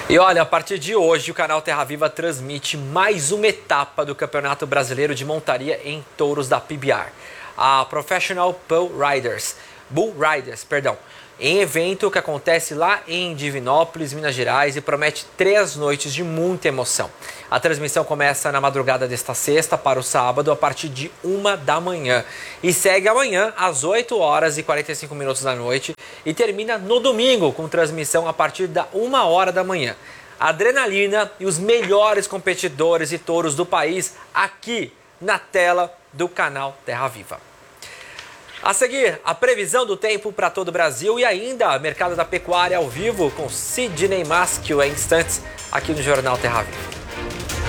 E olha, a partir de hoje o canal Terra Viva transmite mais uma etapa do Campeonato Brasileiro de Montaria em Touros da PBR, a Professional Bull Riders, em evento que acontece lá em Divinópolis, Minas Gerais, e promete 3 noites de muita emoção. A transmissão começa na madrugada desta sexta para o sábado, a partir de 1 da manhã. E segue amanhã, às 8 horas e 45 minutos da noite, e termina no domingo, com transmissão a partir da 1 hora da manhã. Adrenalina e os melhores competidores e touros do país aqui na tela do canal Terra Viva. A seguir, a previsão do tempo para todo o Brasil e ainda mercado da pecuária ao vivo com Sidney Maschio em instantes aqui no Jornal Terra Viva.